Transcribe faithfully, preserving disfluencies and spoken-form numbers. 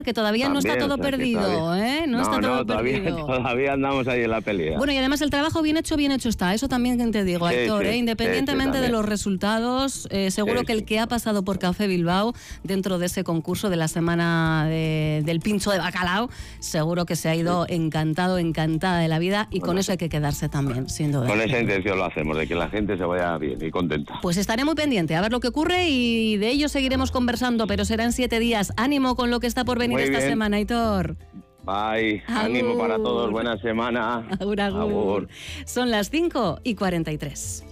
que todavía también, no está todo o sea, perdido, todavía, ¿eh? No, no está todo no, todavía, perdido. Todavía andamos ahí en la pelea. Bueno, y además el trabajo bien hecho, bien hecho está. Eso también te digo, sí, Aitor, sí, ¿eh? Independientemente sí, sí, de los resultados, eh, seguro sí, que el que ha pasado por Café Bilbao, dentro de ese concurso de la semana de, del pincho de bacalao, seguro que se ha ido sí. encantado, encantada de la vida, y bueno, con eso hay que quedarse también, sin duda. Con esa intención lo hacemos, de que la gente se vaya bien y contenta. Pues estaré muy pendiente a ver lo que ocurre y de ello seguiremos conversando, pero será en siete días. Ánimo con lo que está por venir muy esta bien. semana, Aitor. Bye, agur. Ánimo para todos, buena semana. Agur, agur. Agur. Son las cinco y cuarenta y tres.